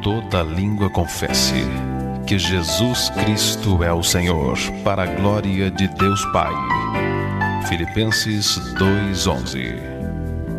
toda língua confesse que Jesus Cristo é o Senhor, para a glória de Deus Pai. Filipenses 2:11.